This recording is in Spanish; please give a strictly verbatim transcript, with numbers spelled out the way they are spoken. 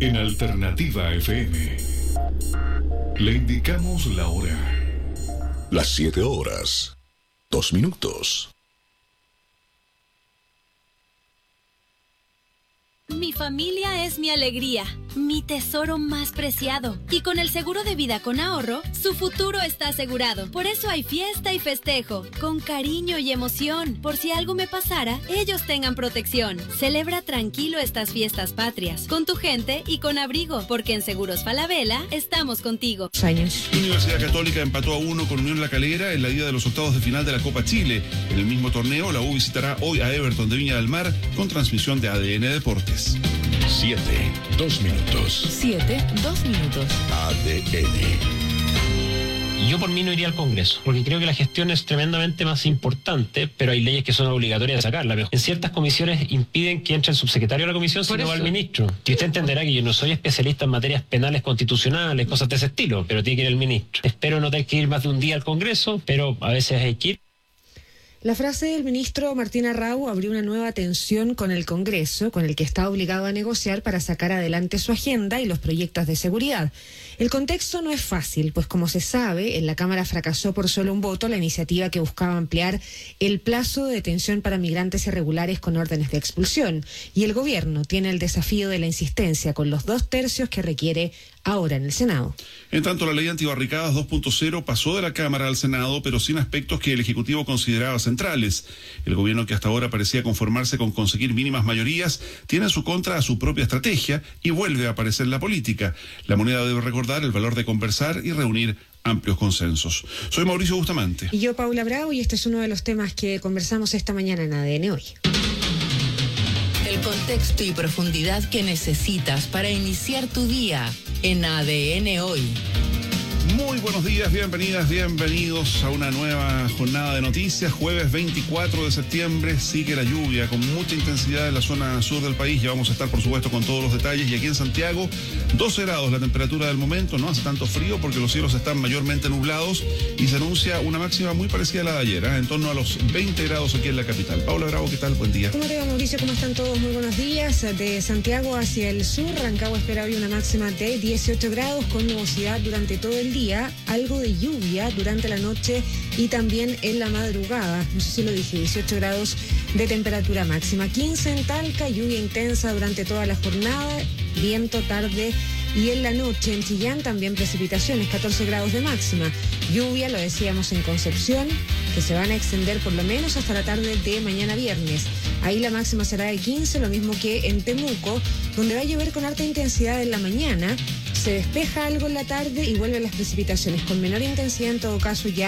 En Alternativa F M le indicamos la hora. Las siete horas, dos minutos. Mi familia es mi alegría, mi tesoro más preciado. Y con el seguro de vida con ahorro, su futuro está asegurado. Por eso hay fiesta y festejo, con cariño y emoción. Por si algo me pasara, ellos tengan protección. Celebra tranquilo estas fiestas patrias, con tu gente y con abrigo, porque en Seguros Falabella estamos contigo. Años. Universidad Católica empató a uno con Unión La Calera en la ida de los octavos de final de la Copa Chile. En el mismo torneo, la U visitará hoy a Everton de Viña del Mar con transmisión de A D N Deportes. Siete, dos minutos. Siete, dos minutos. A D N. Yo por mí no iría al Congreso, porque creo que la gestión es tremendamente más importante, pero hay leyes que son obligatorias de sacarla. En ciertas comisiones impiden que entre el subsecretario a la comisión, sino va el ministro. Y usted entenderá que yo no soy especialista en materias penales constitucionales, cosas de ese estilo, pero tiene que ir el ministro. Espero no tener que ir más de un día al Congreso, pero a veces hay que ir. La frase del ministro Martín Arrau abrió una nueva tensión con el Congreso, con el que está obligado a negociar para sacar adelante su agenda y los proyectos de seguridad. El contexto no es fácil, pues como se sabe, en la Cámara fracasó por solo un voto la iniciativa que buscaba ampliar el plazo de detención para migrantes irregulares con órdenes de expulsión. Y el gobierno tiene el desafío de la insistencia con los dos tercios que requiere ahora en el Senado. En tanto, la ley antibarricadas dos punto cero pasó de la Cámara al Senado, pero sin aspectos que el Ejecutivo consideraba centrales. El gobierno, que hasta ahora parecía conformarse con conseguir mínimas mayorías, tiene en su contra a su propia estrategia y vuelve a aparecer la política. La moneda debe recordar el valor de conversar y reunir amplios consensos. Soy Mauricio Bustamante. Y yo, Paula Bravo, y este es uno de los temas que conversamos esta mañana en A D N Hoy. El contexto y profundidad que necesitas para iniciar tu día en A D N Hoy. Muy buenos días, bienvenidas, bienvenidos a una nueva jornada de noticias. Jueves veinticuatro de septiembre, sigue la lluvia con mucha intensidad en la zona sur del país. Ya vamos a estar, por supuesto, con todos los detalles. Y aquí en Santiago, doce grados la temperatura del momento. No hace tanto frío porque los cielos están mayormente nublados y se anuncia una máxima muy parecida a la de ayer, ¿eh? En torno a los veinte grados aquí en la capital. Paula Bravo, ¿qué tal? Buen día. ¿Cómo te va, Mauricio? ¿Cómo están todos? Muy buenos días. De Santiago hacia el sur, Rancagua espera hoy una máxima de dieciocho grados con nubosidad durante todo el día. Algo de lluvia durante la noche y también en la madrugada. No sé si lo dije, dieciocho grados de temperatura máxima. quince en Talca, lluvia intensa durante toda la jornada, viento tarde y en la noche en Chillán también precipitaciones, catorce grados de máxima. Lluvia, lo decíamos, en Concepción, que se van a extender por lo menos hasta la tarde de mañana viernes. Ahí la máxima será de quince, lo mismo que en Temuco, donde va a llover con harta intensidad en la mañana. Se despeja algo en la tarde y vuelven las precipitaciones con menor intensidad en todo caso ya